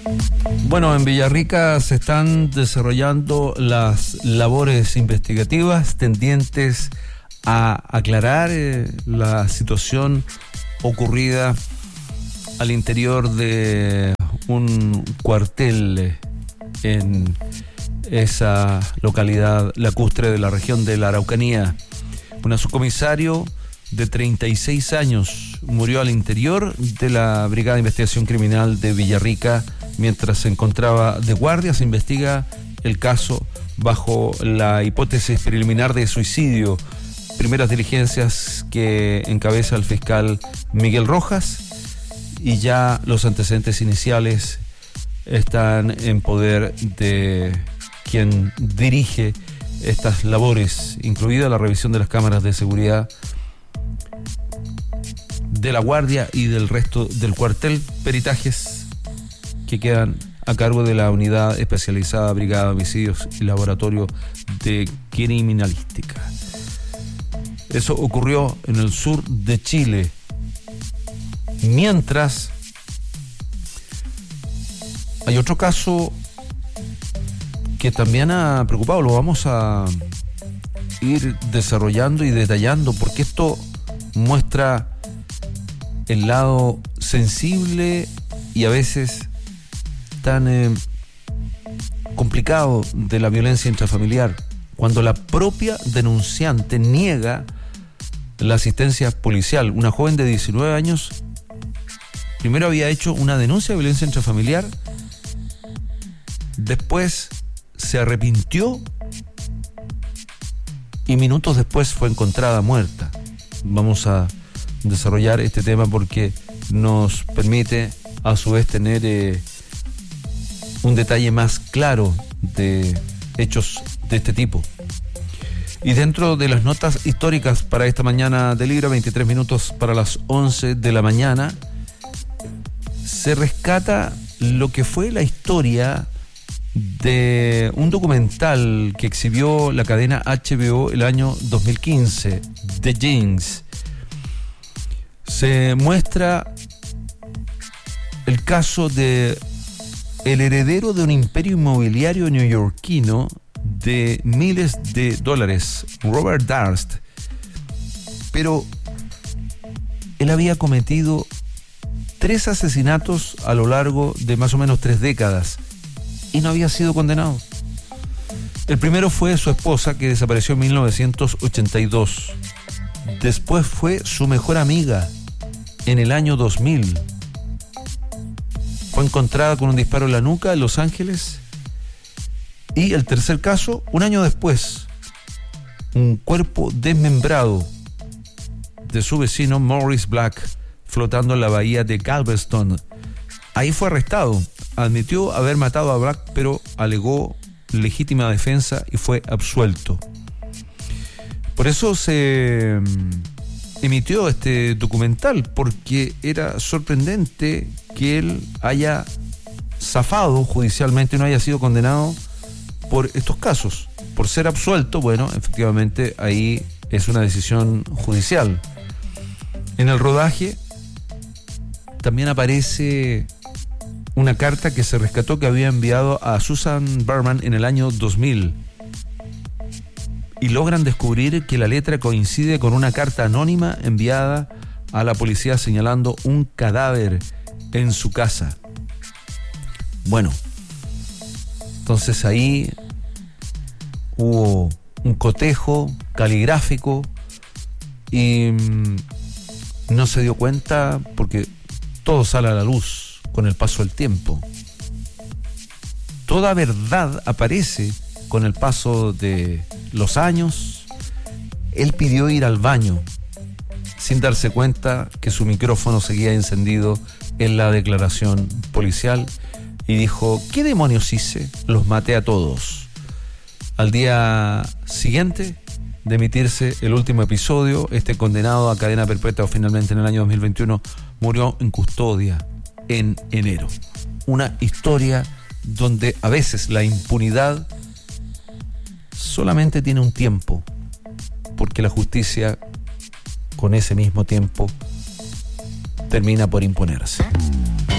Bueno, en Villarrica se están desarrollando las labores investigativas tendientes a aclarar la situación ocurrida al interior de un cuartel en esa localidad lacustre de la región de la Araucanía. Un subcomisario de 36 años murió al interior de la Brigada de Investigación Criminal de Villarrica mientras se encontraba de guardia. Se investiga el caso bajo la hipótesis preliminar de suicidio. Primeras diligencias que encabeza el fiscal Miguel Rojas, y ya los antecedentes iniciales están en poder de quien dirige estas labores, incluida la revisión de las cámaras de seguridad de la guardia y del resto del cuartel, peritajes que quedan a cargo de la unidad especializada Brigada de Homicidios y Laboratorio de Criminalística. Eso ocurrió en el sur de Chile. Mientras, hay otro caso que también ha preocupado, lo vamos a ir desarrollando y detallando, porque esto muestra el lado sensible y a veces tan complicado de la violencia intrafamiliar, cuando la propia denunciante niega la asistencia policial. Una joven de 19 años primero había hecho una denuncia de violencia intrafamiliar, después se arrepintió y minutos después fue encontrada muerta. Vamos a desarrollar este tema porque nos permite a su vez tener un detalle más claro de hechos de este tipo. Y dentro de las notas históricas para esta mañana de Libra, 23 minutos para las 11 de la mañana, se rescata lo que fue la historia de un documental que exhibió la cadena HBO el año 2015, The Jinx. Se muestra el caso de el heredero de un imperio inmobiliario neoyorquino de miles de dólares, Robert Darst. Pero él había cometido 3 asesinatos a lo largo de más o menos 3 décadas y no había sido condenado. El primero fue su esposa, que desapareció en 1982. Después fue su mejor amiga en el año 2000. Fue encontrada con un disparo en la nuca en Los Ángeles. Y el tercer caso, un año después, un cuerpo desmembrado de su vecino Morris Black flotando en la bahía de Galveston. Ahí fue arrestado. Admitió haber matado a Black, pero alegó legítima defensa y fue absuelto. Por eso se emitió este documental, porque era sorprendente que él haya zafado judicialmente y no haya sido condenado por estos casos. Por ser absuelto, bueno, efectivamente ahí es una decisión judicial. En el rodaje también aparece una carta que se rescató que había enviado a Susan Berman en el año 2000. Y logran descubrir que la letra coincide con una carta anónima enviada a la policía señalando un cadáver en su casa. Bueno, entonces ahí hubo un cotejo caligráfico y no se dio cuenta, porque todo sale a la luz con el paso del tiempo. Toda verdad aparece con el paso de los años. Él pidió ir al baño sin darse cuenta que su micrófono seguía encendido en la declaración policial y dijo: ¿qué demonios hice? Los maté a todos. Al día siguiente de emitirse el último episodio, este condenado a cadena perpetua finalmente en el año 2021 murió en custodia en enero. Una historia donde a veces la impunidad solamente tiene un tiempo, porque la justicia con ese mismo tiempo termina por imponerse.